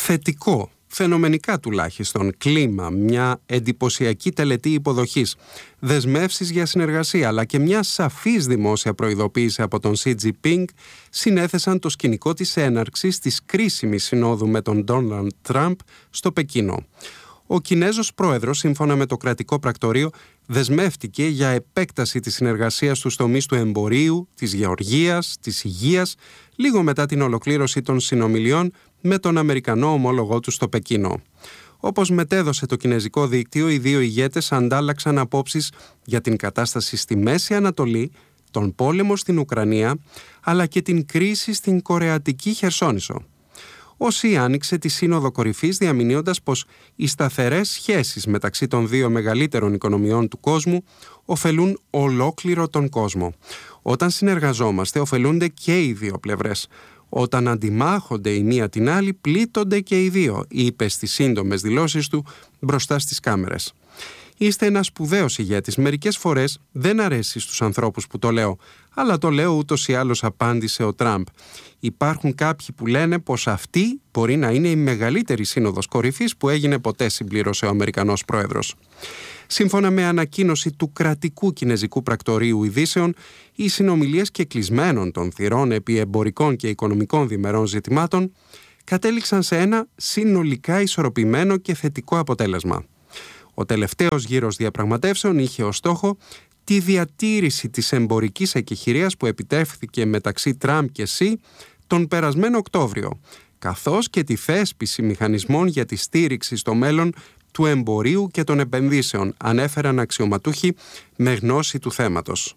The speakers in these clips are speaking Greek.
θετικό, φαινομενικά τουλάχιστον, κλίμα, μια εντυπωσιακή τελετή υποδοχής, δεσμεύσεις για συνεργασία, αλλά και μια σαφής δημόσια προειδοποίηση από τον Xi Jinping συνέθεσαν το σκηνικό της έναρξης της κρίσιμης συνόδου με τον Donald Trump στο Πεκίνο. Ο Κινέζος πρόεδρος, σύμφωνα με το κρατικό πρακτορείο, δεσμεύτηκε για επέκταση της συνεργασίας στους τομείς του εμπορίου, της γεωργίας, της υγείας, λίγο μετά την ολοκλήρωση των συνομιλιών με τον Αμερικανό ομόλογό του στο Πεκίνο. Όπως μετέδωσε το κινέζικο δίκτυο, οι δύο ηγέτες αντάλλαξαν απόψεις για την κατάσταση στη Μέση Ανατολή, τον πόλεμο στην Ουκρανία, αλλά και την κρίση στην Κορεατική Χερσόνησο. Ο Xi άνοιξε τη Σύνοδο Κορυφής διαμηνύοντας πως οι σταθερές σχέσεις μεταξύ των δύο μεγαλύτερων οικονομιών του κόσμου ωφελούν ολόκληρο τον κόσμο. Όταν συνεργαζόμαστε, ωφελούνται και οι δύο πλευρές. Όταν αντιμάχονται η μία την άλλη, πλήττονται και οι δύο, είπε στις σύντομες δηλώσεις του μπροστά στις κάμερες. Είστε ένας σπουδαίος ηγέτης. Μερικές φορές δεν αρέσει στους ανθρώπους που το λέω, αλλά το λέω ούτως ή άλλως, απάντησε ο Τραμπ. Υπάρχουν κάποιοι που λένε πως αυτή μπορεί να είναι η μεγαλύτερη σύνοδος κορυφής που έγινε ποτέ, συμπλήρωσε ο Αμερικανός πρόεδρος. Σύμφωνα με ανακοίνωση του κρατικού κινέζικου πρακτορείου ειδήσεων, οι συνομιλίες κεκλεισμένων των θυρών επί εμπορικών και οικονομικών διμερών ζητημάτων κατέληξαν σε ένα συνολικά ισορροπημένο και θετικό αποτέλεσμα. Ο τελευταίος γύρος διαπραγματεύσεων είχε ως στόχο τη διατήρηση της εμπορικής εκεχηρίας που επιτεύχθηκε μεταξύ Τραμπ και Xi τον περασμένο Οκτώβριο, καθώς και τη θέσπιση μηχανισμών για τη στήριξη στο μέλλον του εμπορίου και των επενδύσεων, ανέφεραν αξιωματούχοι με γνώση του θέματος.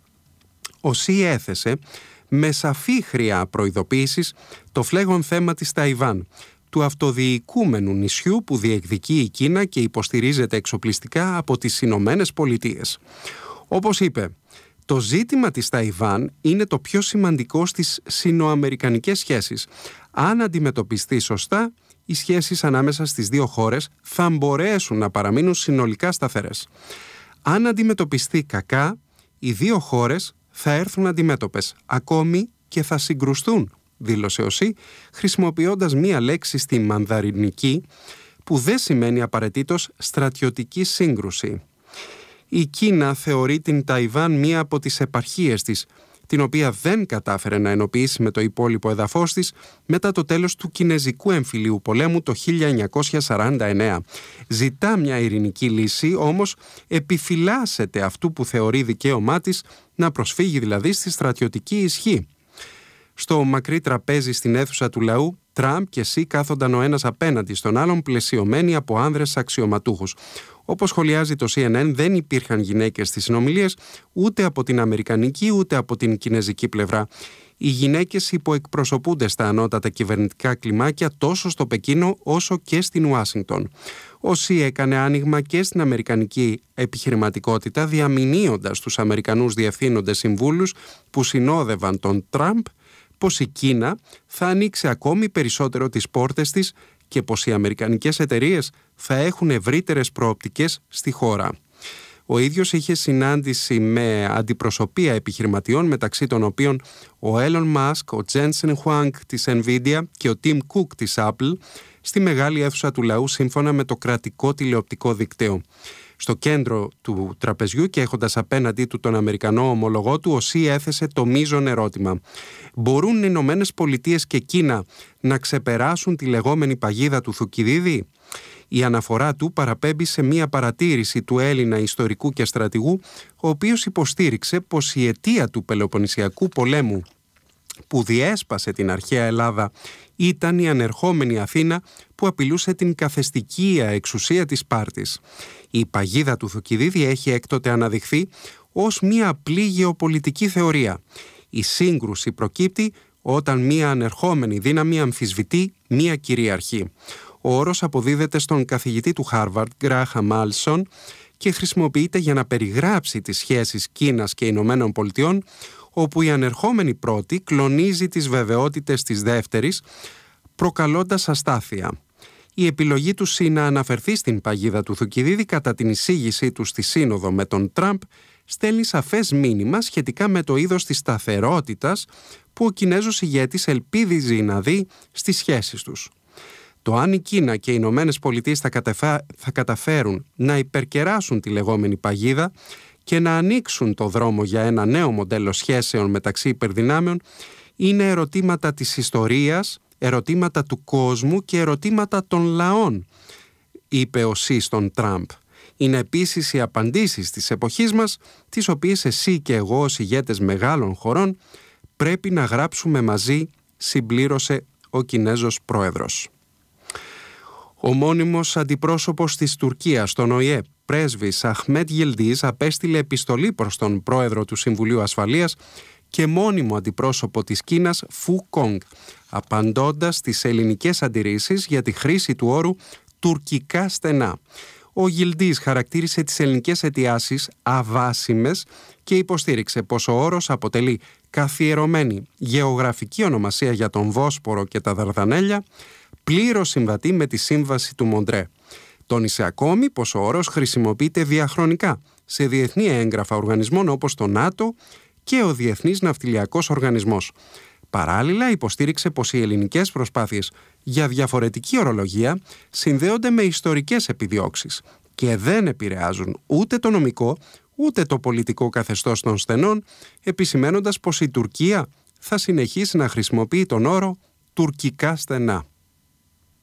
Ο Xi έθεσε με σαφή χρειά προειδοποίησης το φλέγον θέμα της Ταϊβάν, του αυτοδιοικούμενου νησιού που διεκδικεί η Κίνα και υποστηρίζεται εξοπλιστικά από τις Ηνωμένες Πολιτείες. Όπως είπε, το ζήτημα της Ταϊβάν είναι το πιο σημαντικό στις σινοαμερικανικές σχέσεις. Αν αντιμετωπιστεί σωστά, οι σχέσεις ανάμεσα στις δύο χώρες θα μπορέσουν να παραμείνουν συνολικά σταθερές. Αν αντιμετωπιστεί κακά, οι δύο χώρες θα έρθουν αντιμέτωπες, ακόμη και θα συγκρουστούν, δήλωσε ο Xi, χρησιμοποιώντας μία λέξη στη μανδαρινική που δεν σημαίνει απαραίτητος στρατιωτική σύγκρουση. Η Κίνα θεωρεί την Ταϊβάν μία από τις επαρχίες της, την οποία δεν κατάφερε να ενοποιήσει με το υπόλοιπο εδαφός της μετά το τέλος του Κινεζικού εμφυλίου πολέμου το 1949. Ζητά μια ειρηνική λύση, όμως επιφυλάσσεται αυτού που θεωρεί δικαίωμά της να προσφύγει δηλαδή στη στρατιωτική ισχύ. Στο μακρύ τραπέζι στην αίθουσα του λαού, Τραμπ και Xi κάθονταν ο ένας απέναντι στον άλλον, πλαισιωμένοι από άνδρες αξιωματούχους. Όπως σχολιάζει το CNN, δεν υπήρχαν γυναίκες στις συνομιλίες ούτε από την αμερικανική ούτε από την κινεζική πλευρά. Οι γυναίκες υποεκπροσωπούνται στα ανώτατα κυβερνητικά κλιμάκια τόσο στο Πεκίνο όσο και στην Ουάσιγκτον. Ο Xi έκανε άνοιγμα και στην αμερικανική επιχειρηματικότητα, διαμηνύοντας τους Αμερικανούς διευθύνοντες συμβούλους που συνόδευαν τον Τραμπ πως η Κίνα θα ανοίξει ακόμη περισσότερο τις πόρτες της και πως οι αμερικανικές εταιρείες θα έχουν ευρύτερες προοπτικές στη χώρα. Ο ίδιος είχε συνάντηση με αντιπροσωπεία επιχειρηματιών, μεταξύ των οποίων ο Elon Musk, ο Jensen Huang της Nvidia και ο Tim Cook της Apple, στη μεγάλη αίθουσα του λαού σύμφωνα με το κρατικό τηλεοπτικό δίκτυο. Στο κέντρο του τραπεζιού και έχοντας απέναντί του τον Αμερικανό ομολογό του, ο Xi έθεσε το μείζον ερώτημα. Μπορούν οι Ηνωμένες Πολιτείες και Κίνα να ξεπεράσουν τη λεγόμενη παγίδα του Θουκυδίδη? Η αναφορά του παραπέμπει σε μία παρατήρηση του Έλληνα ιστορικού και στρατηγού, ο οποίος υποστήριξε πως η αιτία του Πελοποννησιακού πολέμου που διέσπασε την αρχαία Ελλάδα ήταν η ανερχόμενη Αθήνα που απειλούσε την καθεστική εξουσία της Σπάρτης. Η παγίδα του Θουκυδίδη έχει έκτοτε αναδειχθεί ως μία απλή γεωπολιτική θεωρία. Η σύγκρουση προκύπτει όταν μία ανερχόμενη δύναμη αμφισβητεί μία κυρίαρχη. Ο όρος αποδίδεται στον καθηγητή του Χάρβαρντ, Γκράχαμ Μάλσον, και χρησιμοποιείται για να περιγράψει τις σχέσεις Κίνας και Ηνωμένων Πολιτειών, όπου η ανερχόμενη πρώτη κλονίζει τις βεβαιότητες της δεύτερης, προκαλώντας αστάθεια. Η επιλογή του Xi να αναφερθεί στην παγίδα του Θουκυδίδη κατά την εισήγησή του στη σύνοδο με τον Τραμπ στέλνει σαφές μήνυμα σχετικά με το είδος της σταθερότητας που ο Κινέζος ηγέτης ελπίδιζε να δει στις σχέσεις τους. Το Το αν η Κίνα και οι Ηνωμένες Πολιτείες θα καταφέρουν να υπερκεράσουν τη λεγόμενη παγίδα και να ανοίξουν το δρόμο για ένα νέο μοντέλο σχέσεων μεταξύ υπερδυνάμεων είναι ερωτήματα της ιστορίας, ερωτήματα του κόσμου και ερωτήματα των λαών, είπε ο Σι στον Τραμπ. Είναι επίσης οι απαντήσεις της εποχής μας, τις οποίες εσύ και εγώ ως ηγέτες μεγάλων χωρών πρέπει να γράψουμε μαζί, συμπλήρωσε ο Κινέζος πρόεδρος. Ο μόνιμος αντιπρόσωπος της Τουρκίας στον ΟΗΕ, πρέσβης Αχμέτ Γιλντίζ, απέστειλε επιστολή προς τον πρόεδρο του Συμβουλίου Ασφαλείας και μόνιμο αντιπρόσωπο της Κίνας, Φου Κονγκ, απαντώντας στις ελληνικές αντιρρήσεις για τη χρήση του όρου «τουρκικά στενά». Ο Γιλντίζ χαρακτήρισε τις ελληνικές αιτιάσεις αβάσιμες και υποστήριξε πως ο όρος αποτελεί καθιερωμένη γεωγραφική ονομασία για τον Βόσπορο και τα Δαρδανέλια, πλήρως συμβατή με τη Σύμβαση του Μοντρέ. Τόνισε ακόμη πως ο όρος χρησιμοποιείται διαχρονικά σε διεθνή έγγραφα οργανισμών όπως το ΝΑΤΟ και ο Διεθνής Ναυτιλιακός Οργανισμός. Παράλληλα, υποστήριξε πως οι ελληνικές προσπάθειες για διαφορετική ορολογία συνδέονται με ιστορικές επιδιώξεις και δεν επηρεάζουν ούτε το νομικό ούτε το πολιτικό καθεστώς των στενών, επισημένοντας πως η Τουρκία θα συνεχίσει να χρησιμοποιεί τον όρο «τουρκικά στενά».